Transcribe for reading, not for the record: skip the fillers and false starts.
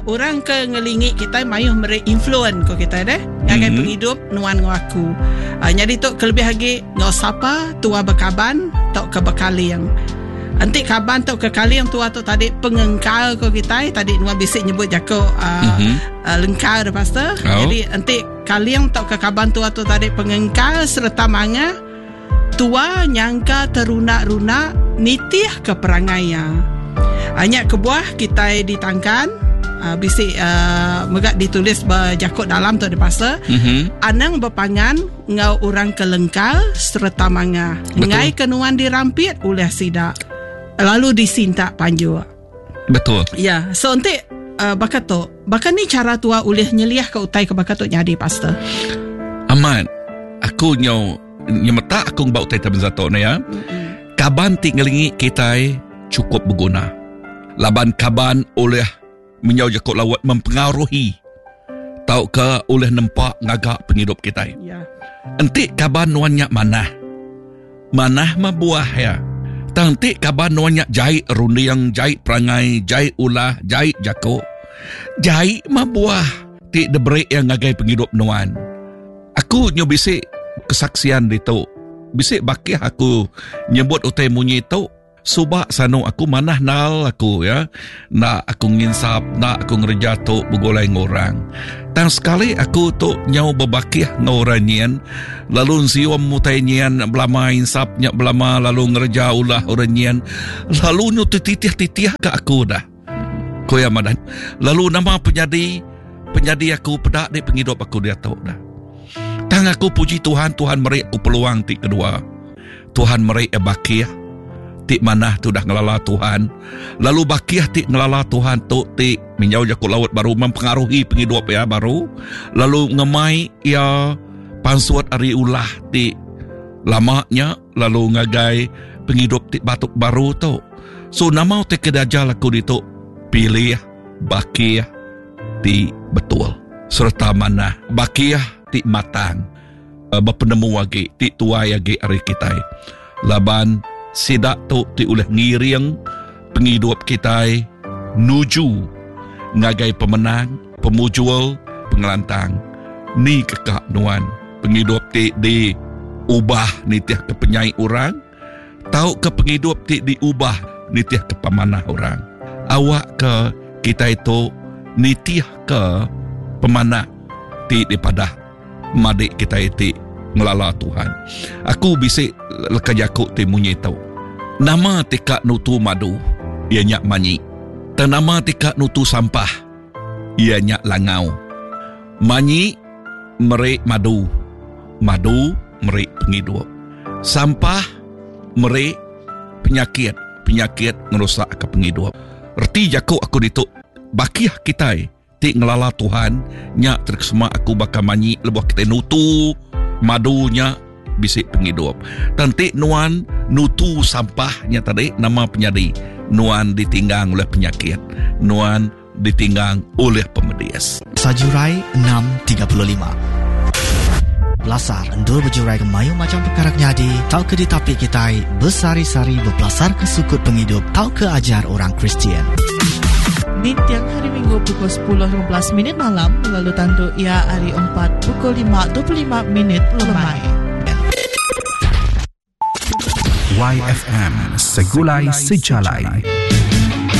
orang ke ngelingit kita mayuh mere influence ko kita deh ngagai penghidup nuan ngaku. Jadi tok kelebih lagi ngau sapa tua bekaban tok ke bekaliang. Antik kaban tok ke kaliang tua tok tadi pengengkal ko kita tadi nuan bisik nyebut jako lengkal dah pastor. Jadi antik kaliang tok ke kaban tua tok tadi pengengkal serta manga tua nyangka teruna-runa nitih ke perangaya. Hanya kebuah kita ditangkan bisik megak ditulis berjakut dalam tu di pasal anang berpangan ngau orang kelengkal serta manga ngai kenuan dirampit oleh sidak lalu disintak panju. Betul. Ya, so nanti bakato ni cara tua ulih nyeliah ke utai ke bakato nyadi pastor. Aman. Aku nyemeta aku bau utai taben zato na ya. Kaban ti ngelingi kita cukup berguna. Laban kaban oleh menyau jakut lawat mempengaruhi tau ke oleh nampak ngagak penghidup kita. Ya. Entik kaban nuannya manah mabuah ya. Entik kaban nuannya jahit rundiang, jahit perangai, jahit ulah, jahit jakut. Jahit mabuah ti debreak yang ngagai penghidup nuan. Aku nyobisik kesaksian itu. Bisik bakih aku nyebut utai munyi tu. Subak sano aku manah nal aku ya. Nak aku nginsap, nak aku ngerja tu begolai ngorang. Dan sekali aku tu nyau berbakih ngoranyian. Lalu siom mutai nyian belama insapnya belama lalu ngerja ulah oranyian. Lalu nyu titih-titih ke aku dah. Koya madan. Lalu nama penyadi aku pedak di penghidup aku dia tahu dah. Tang aku puji Tuhan merik aku peluang ti kedua. Tuhan merik bakih ti manah tu dah ngelala Tuhan. Lalu bakih ti ngelala Tuhan tu ti menyau jakut laut baru mempengaruhi penghidup ya baru. Lalu ngemai ya pansuat ari ulah ti lamanya lalu ngagai penghidup ti batuk baru tu. So nama ti kedajal aku ditu pilih bakih ti betul. Serta manah bakih ti matang berpenemu wagi ti tuai agi ari kita. Laban sidak tu ti oleh ngiriang penghidup kita nuju ngagai pemenang, pemujual, pengelantang. Ni kekak nuan penghidup ti di ubah nitiah ke penyai orang, tau ke penghidup ti diubah nitiah ke pemanah orang. Awak ke kita itu nitiah ke pemanah ti daripada madik kita itu ngelala Tuhan. Aku bisik lekajakuk ti munyi tau. Nama tika nutu madu, ia nyak manyi. Dan nama tika nutu sampah, ia nyak langau. Manyi merik madu, madu merik penghidup. Sampah merik penyakit, penyakit ngerusak ke penghidup. Erti jakuk aku dituk bakih kita ti ngelala Tuhan nyak terkesema aku bakal manyi lebuh kita nutu madunya bisik penghidup. Tanti nuan nutu sampahnya tadi nama penyadi. Nuan ditinggang oleh penyakit. Nuan ditinggang oleh pemedias. Sajurai 6.35 Belasar endur berjurai ke mayu macam perkara nyadi. Tau ke di tapi kita bersari-sari berbelasar ke sukut penghidup. Tau ke ajar orang Kristian. Di tiang hari Minggu pukul 10.15 malam, lalu tandu ia hari 4 pukul 5.25 lemai. YFM Segulai Sejalai.